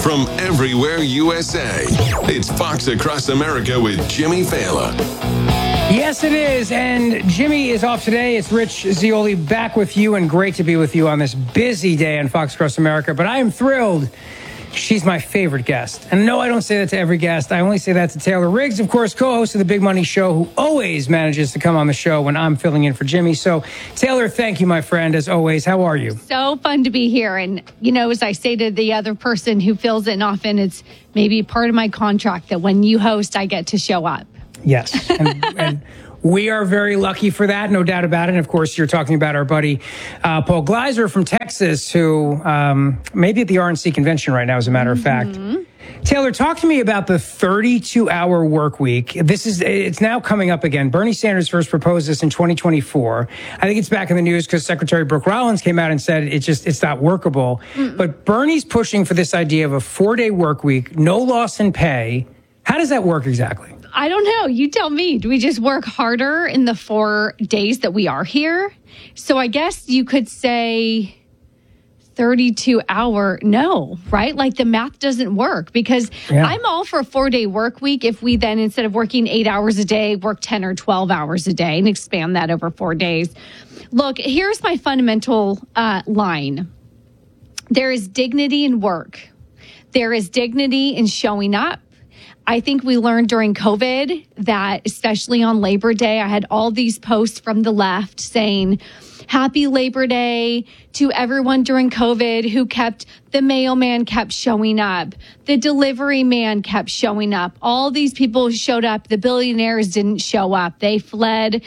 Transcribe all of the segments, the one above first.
from everywhere USA. It's Fox Across America with Jimmy Fallon. Yes, it is. And Jimmy is off today. It's Rich Zeoli back with you, and great to be with you on this busy day on Fox Across America. But I am thrilled. She's my favorite guest. And no, I don't say that to every guest. I only say that to Taylor Riggs, of course, co-host of the Big Money Show, who always manages to come on the show when I'm filling in for Jimmy. So, Taylor, thank you, my friend, as always. How are you? So fun to be here. And, you know, as I say to the other person who fills in often, it's maybe part of my contract that when you host, I get to show up. Yes. And we are very lucky for that, no doubt about it. And of course, you're talking about our buddy Paul Gleiser from Texas, who may be at the RNC convention right now, as a matter of fact. Taylor, talk to me about the 32-hour work week. It's now coming up again. Bernie Sanders first proposed this in 2024. I think it's back in the news because Secretary Brooke Rollins came out and said it's not workable. But Bernie's pushing for this idea of a 4-day work week, no loss in pay. How does that work exactly? I don't know. You tell me. Do we just work harder in the 4 days that we are here? So I guess you could say 32-hour, no, right? Like the math doesn't work because I'm all for a 4-day work week if we then, instead of working 8 hours a day, work 10 or 12 hours a day and expand that over 4 days. Look, here's my fundamental line. There is dignity in work. There is dignity in showing up. I think we learned during COVID that, especially on Labor Day, I had all these posts from the left saying, Happy Labor Day to everyone during COVID who the mailman kept showing up. The delivery man kept showing up. All these people showed up. The billionaires didn't show up. They fled,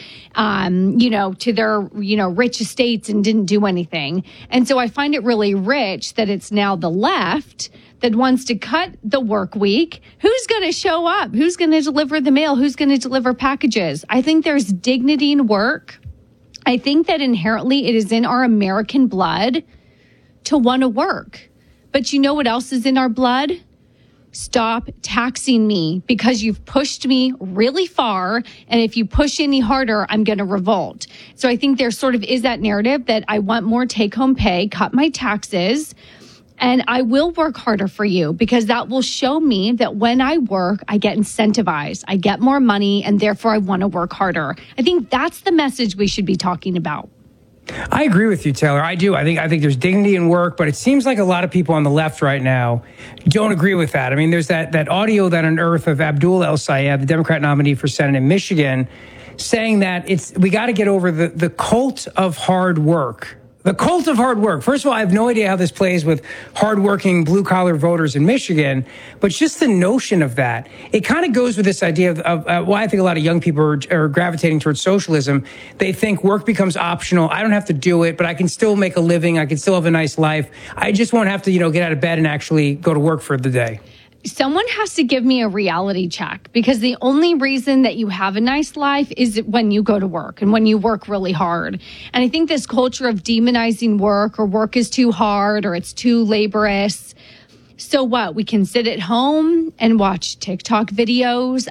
to their, rich estates and didn't do anything. And so I find it really rich that it's now the left that wants to cut the work week. Who's going to show up? Who's going to deliver the mail? Who's going to deliver packages? I think there's dignity in work. I think that inherently it is in our American blood to want to work. But you know what else is in our blood? Stop taxing me because you've pushed me really far. And if you push any harder, I'm going to revolt. So I think there sort of is that narrative that I want more take-home pay, cut my taxes, and I will work harder for you because that will show me that when I work, I get incentivized, I get more money, and therefore I want to work harder. I think that's the message we should be talking about. I agree with you, Taylor. I do. I think there's dignity in work, but it seems like a lot of people on the left right now don't agree with that. I mean, there's that audio that unearthed of Abdul El Sayed, the Democrat nominee for Senate in Michigan, saying that we got to get over the cult of hard work. The cult of hard work. First of all, I have no idea how this plays with hardworking blue-collar voters in Michigan, but just the notion of that, it kind of goes with this idea of why I think a lot of young people are gravitating towards socialism. They think work becomes optional. I don't have to do it, but I can still make a living. I can still have a nice life. I just won't have to, get out of bed and actually go to work for the day. Someone has to give me a reality check because the only reason that you have a nice life is when you go to work and when you work really hard. And I think this culture of demonizing work or work is too hard or it's too laborious. So what? We can sit at home and watch TikTok videos.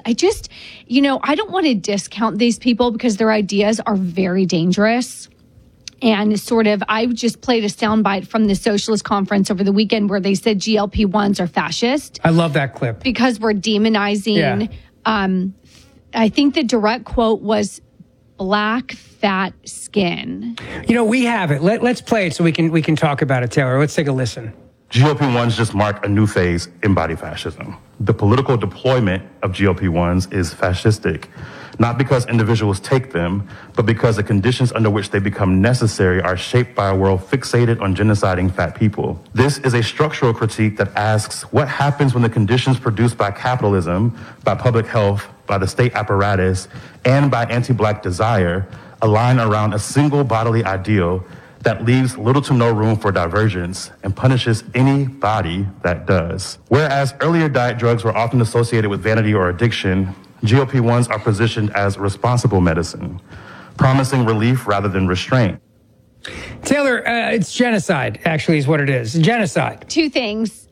I don't want to discount these people because their ideas are very dangerous. And I just played a soundbite from the Socialist Conference over the weekend where they said GLP-1s are fascist. I love that clip. Because we're demonizing. Yeah. I think the direct quote was black fat skin. We have it. Let's play it so we can talk about it, Taylor. Let's take a listen. GLP-1s just mark a new phase in body fascism. The political deployment of GLP-1s is fascistic, not because individuals take them, but because the conditions under which they become necessary are shaped by a world fixated on genociding fat people. This is a structural critique that asks what happens when the conditions produced by capitalism, by public health, by the state apparatus, and by anti-Black desire align around a single bodily ideal that leaves little to no room for divergence and punishes any body that does. Whereas earlier diet drugs were often associated with vanity or addiction, GLP-1s are positioned as responsible medicine, promising relief rather than restraint. Taylor, it's genocide, actually, is what it is. Genocide. Two things.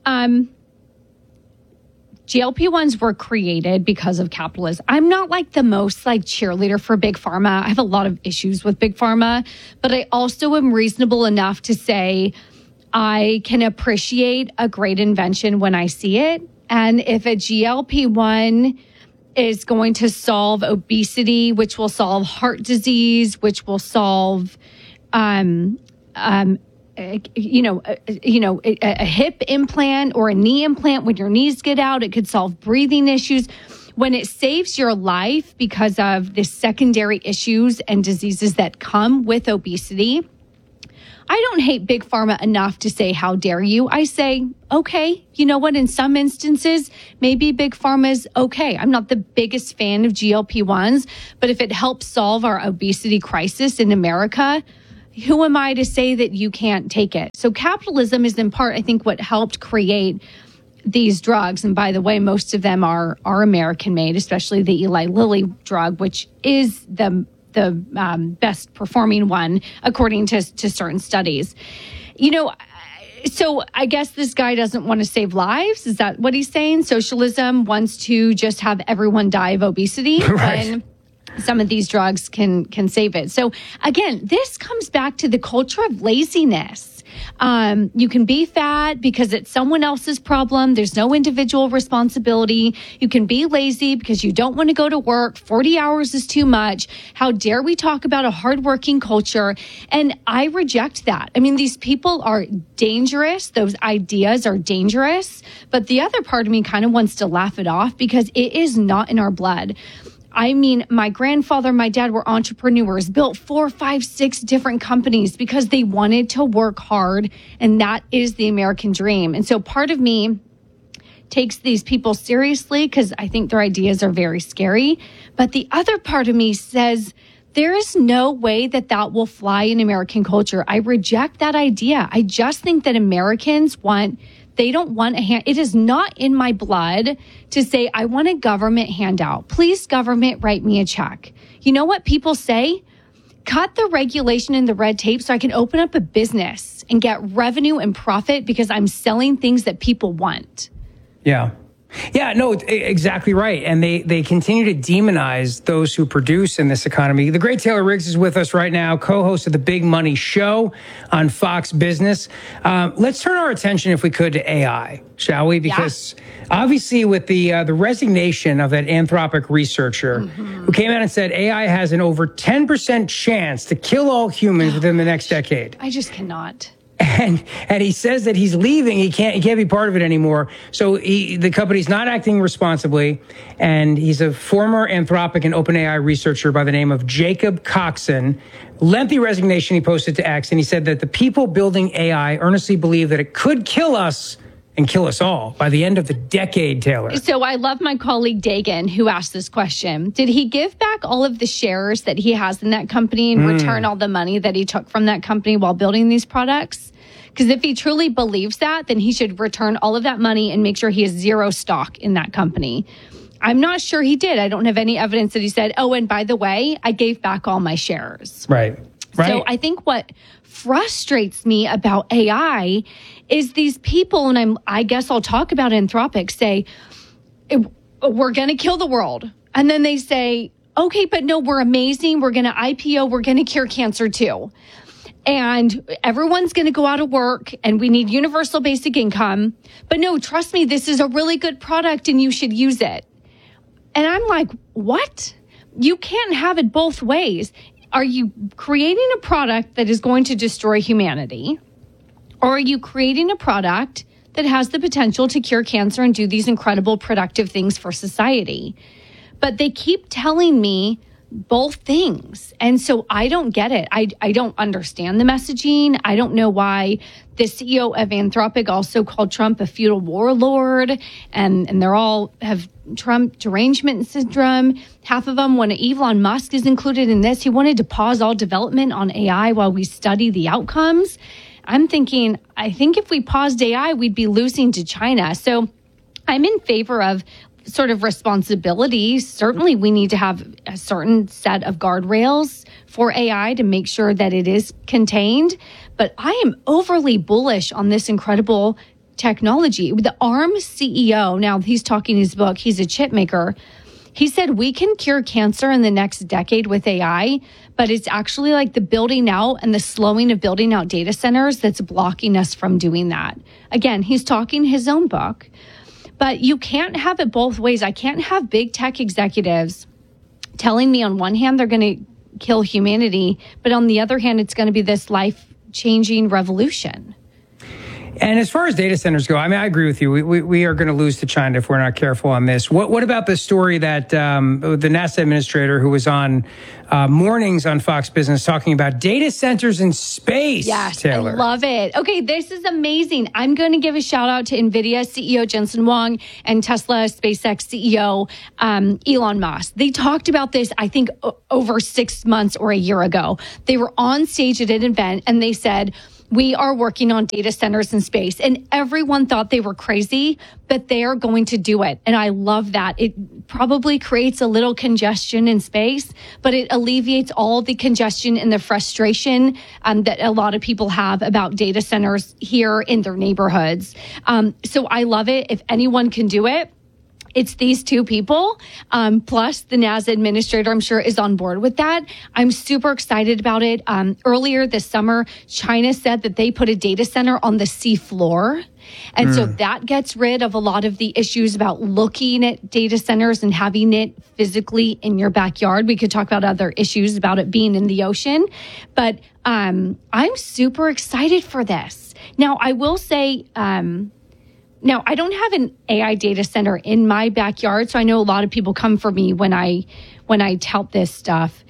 GLP-1s were created because of capitalism. I'm not the most cheerleader for Big Pharma. I have a lot of issues with Big Pharma, but I also am reasonable enough to say I can appreciate a great invention when I see it. And if a GLP-1 is going to solve obesity, which will solve heart disease, which will solve, a hip implant or a knee implant when your knees get out, it could solve breathing issues. When it saves your life because of the secondary issues and diseases that come with obesity, I don't hate Big Pharma enough to say, how dare you? I say, okay, you know what? In some instances, maybe Big Pharma is okay. I'm not the biggest fan of GLP-1s, but if it helps solve our obesity crisis in America, who am I to say that you can't take it? So capitalism is in part, I think, what helped create these drugs. And by the way, most of them are American made, especially the Eli Lilly drug, which is the best performing one, according to certain studies. So I guess this guy doesn't want to save lives. Is that what he's saying? Socialism wants to just have everyone die of obesity. Right. And some of these drugs can save it. So again, this comes back to the culture of laziness. You can be fat because it's someone else's problem. There's no individual responsibility. You can be lazy because you don't want to go to work. 40 hours is too much. How dare we talk about a hardworking culture? And I reject that. I mean, these people are dangerous. Those ideas are dangerous. But the other part of me kind of wants to laugh it off because it is not in our blood. I mean, my grandfather, my dad were entrepreneurs, built 4, 5, 6 different companies because they wanted to work hard. And that is the American dream. And so part of me takes these people seriously because I think their ideas are very scary. But the other part of me says, there is no way that will fly in American culture. I reject that idea. I just think that Americans they don't want a hand. It is not in my blood to say, I want a government handout. Please, government, write me a check. You know what people say? Cut the regulation and the red tape so I can open up a business and get revenue and profit because I'm selling things that people want. Yeah. Yeah, no, exactly right. And they continue to demonize those who produce in this economy. The great Taylor Riggs is with us right now, co-host of the Big Money Show on Fox Business. Let's turn our attention, if we could, to AI, shall we? Because obviously with the resignation of that Anthropic researcher who came out and said AI has an over 10% chance to kill all humans within the next decade. I just cannot. And he says that he's leaving. He can't be part of it anymore. So the company's not acting responsibly. And he's a former Anthropic and OpenAI researcher by the name of Jacob Coxon. Lengthy resignation he posted to X. And he said that the people building AI earnestly believe that it could kill us and kill us all by the end of the decade, Taylor. So I love my colleague Dagan, who asked this question. Did he give back all of the shares that he has in that company and return all the money that he took from that company while building these products? Because if he truly believes that, then he should return all of that money and make sure he has zero stock in that company. I'm not sure he did. I don't have any evidence that he said, oh, and by the way, I gave back all my shares. Right. So I think what frustrates me about AI is these people, and I guess I'll talk about Anthropic, say, we're going to kill the world. And then they say, okay, but no, we're amazing. We're going to IPO. We're going to cure cancer too. And everyone's going to go out of work and we need universal basic income. But no, trust me, this is a really good product and you should use it. And I'm like, what? You can't have it both ways. Are you creating a product that is going to destroy humanity? Or are you creating a product that has the potential to cure cancer and do these incredible productive things for society? But they keep telling me both things. And so I don't get it. I don't understand the messaging. I don't know why the CEO of Anthropic also called Trump a feudal warlord. And they're all have Trump derangement syndrome. Half of them, when Elon Musk is included in this, he wanted to pause all development on AI while we study the outcomes. I'm thinking, I think if we paused AI, we'd be losing to China. So I'm in favor of sort of responsibility. Certainly, we need to have a certain set of guardrails for AI to make sure that it is contained. But I am overly bullish on this incredible technology. The ARM CEO, now he's talking his book, he's a chip maker. He said, we can cure cancer in the next decade with AI, but it's actually like the building out and the slowing of building out data centers that's blocking us from doing that. Again, he's talking his own book, but you can't have it both ways. I can't have big tech executives telling me on one hand they're going to kill humanity, but on the other hand, it's going to be this life-changing revolution. And as far as data centers go, I mean, I agree with you. We are going to lose to China if we're not careful on this. What about the story that the NASA administrator who was on mornings on Fox Business talking about data centers in space? Yes, Taylor. I love it. Okay, this is amazing. I'm going to give a shout out to NVIDIA CEO Jensen Huang and Tesla SpaceX CEO Elon Musk. They talked about this, I think, over 6 months or a year ago. They were on stage at an event and they said, we are working on data centers in space. And everyone thought they were crazy, but they are going to do it. And I love that. It probably creates a little congestion in space, but it alleviates all the congestion and the frustration that a lot of people have about data centers here in their neighborhoods. So I love it. If anyone can do it, it's these two people, plus the NASA administrator, I'm sure, is on board with that. I'm super excited about it. Earlier this summer, China said that they put a data center on the sea floor. And so that gets rid of a lot of the issues about looking at data centers and having it physically in your backyard. We could talk about other issues about it being in the ocean. But I'm super excited for this. Now, I will say... Now, I don't have an AI data center in my backyard, so I know a lot of people come for me when I tout this stuff.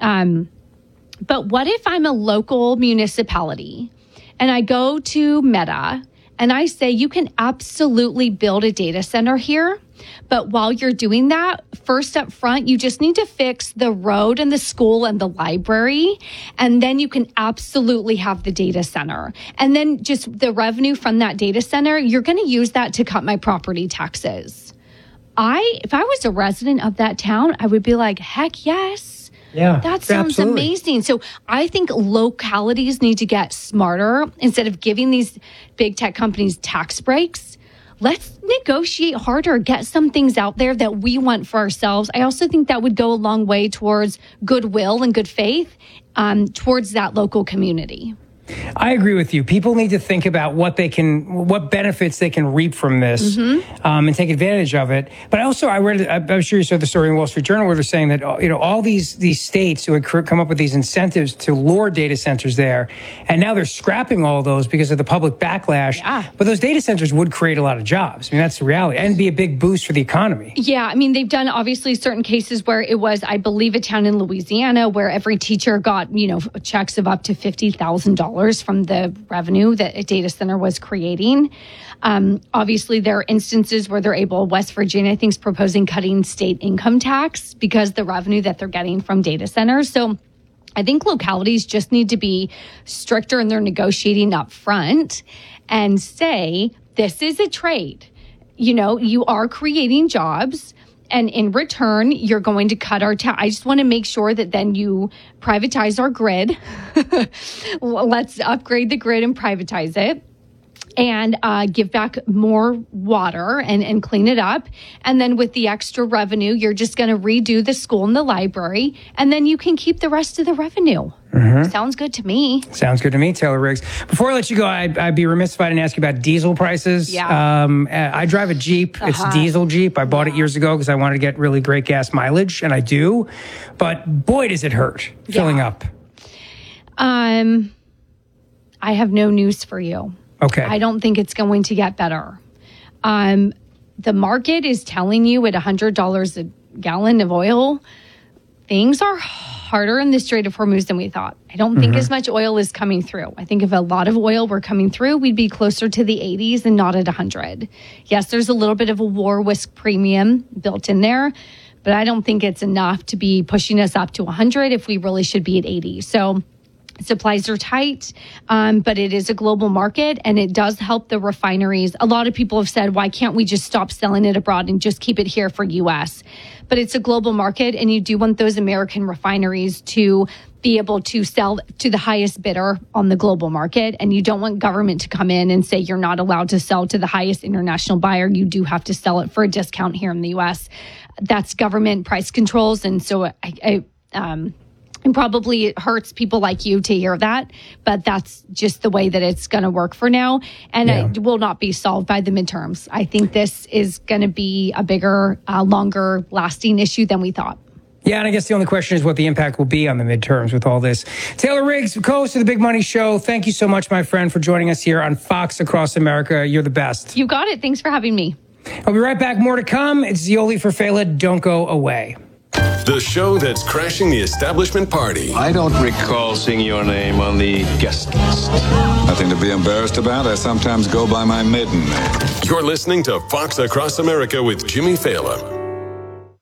But what if I'm a local municipality and I go to Meta and I say, you can absolutely build a data center here, but while you're doing that, first up front, you just need to fix the road and the school and the library, and then you can absolutely have the data center. And then just the revenue from that data center, you're going to use that to cut my property taxes. If I was a resident of that town, I would be like, heck yes. Yeah, that sounds amazing. So I think localities need to get smarter. Instead of giving these big tech companies tax breaks, let's negotiate harder, get some things out there that we want for ourselves. I also think that would go a long way towards goodwill and good faith towards that local community. I agree with you. People need to think about what benefits they can reap from this, and take advantage of it. But also, I'm sure you saw the story in the Wall Street Journal where they're saying that, all these states who had come up with these incentives to lure data centers there, and now they're scrapping all of those because of the public backlash. Yeah. But those data centers would create a lot of jobs. I mean, that's the reality, and be a big boost for the economy. Yeah, I mean, they've done obviously certain cases where it was, I believe, a town in Louisiana where every teacher got, checks of up to $50,000 from the revenue that a data center was creating. Obviously, there are instances where they're able, West Virginia, I think, is proposing cutting state income tax because the revenue that they're getting from data centers. So I think localities just need to be stricter in their negotiating up front and say, this is a trade. You are creating jobs. And in return, you're going to cut our tax. I just want to make sure that then you privatize our grid. Let's upgrade the grid and privatize it. And give back more water and clean it up. And then with the extra revenue, you're just going to redo the school and the library. And then you can keep the rest of the revenue. Mm-hmm. Sounds good to me. Sounds good to me, Taylor Riggs. Before I let you go, I'd be remiss if I didn't ask you about diesel prices. Yeah. I drive a Jeep. It's a diesel Jeep. I bought it years ago because I wanted to get really great gas mileage, and I do. But boy, does it hurt filling up. I have no news for you. Okay. I don't think it's going to get better. The market is telling you at $100 a gallon of oil, things are harder in the Strait of Hormuz than we thought. I don't think as much oil is coming through. I think if a lot of oil were coming through, we'd be closer to the 80s and not at 100. Yes, there's a little bit of a war risk premium built in there, but I don't think it's enough to be pushing us up to 100 if we really should be at 80. So supplies are tight, but it is a global market and it does help the refineries. A lot of people have said, why can't we just stop selling it abroad and just keep it here for U.S.? But it's a global market and you do want those American refineries to be able to sell to the highest bidder on the global market. And you don't want government to come in and say you're not allowed to sell to the highest international buyer. You do have to sell it for a discount here in the U.S. That's government price controls. And so and probably it hurts people like you to hear that, but that's just the way that it's going to work for now. And it will not be solved by the midterms. I think this is going to be a bigger, longer lasting issue than we thought. Yeah, and I guess the only question is what the impact will be on the midterms with all this. Taylor Riggs, co-host of The Big Money Show, thank you so much, my friend, for joining us here on Fox Across America. You're the best. You got it. Thanks for having me. I'll be right back. More to come. It's Zeoli Furfela. Don't go away. The show that's crashing the establishment party. I don't recall seeing your name on the guest list. Nothing to be embarrassed about. I sometimes go by my maiden name. You're listening to Fox Across America with Jimmy Fallon.